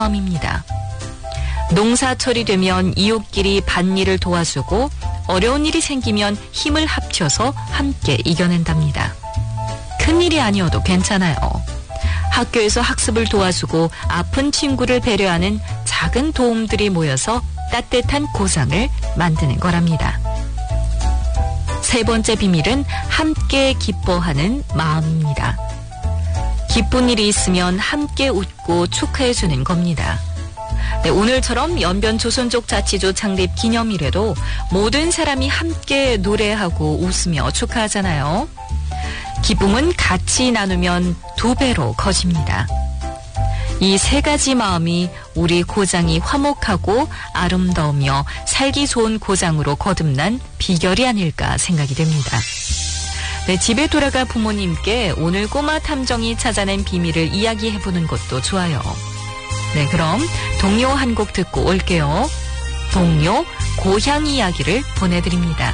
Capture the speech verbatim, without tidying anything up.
마음입니다. 농사철이 되면 이웃끼리 밭일을 도와주고 어려운 일이 생기면 힘을 합쳐서 함께 이겨낸답니다. 큰일이 아니어도 괜찮아요. 학교에서 학습을 도와주고 아픈 친구를 배려하는 작은 도움들이 모여서 따뜻한 고장을 만드는 거랍니다. 세 번째 비밀은 함께 기뻐하는 마음입니다. 기쁜 일이 있으면 함께 웃고 축하해주는 겁니다. 네, 오늘처럼 연변 조선족 자치조 창립 기념일에도 모든 사람이 함께 노래하고 웃으며 축하하잖아요. 기쁨은 같이 나누면 두 배로 커집니다. 이 세 가지 마음이 우리 고장이 화목하고 아름다우며 살기 좋은 고장으로 거듭난 비결이 아닐까 생각이 됩니다. 네, 집에 돌아가 부모님께 오늘 꼬마 탐정이 찾아낸 비밀을 이야기해보는 것도 좋아요. 네, 그럼 동요 한 곡 듣고 올게요. 동요 고향 이야기를 보내드립니다.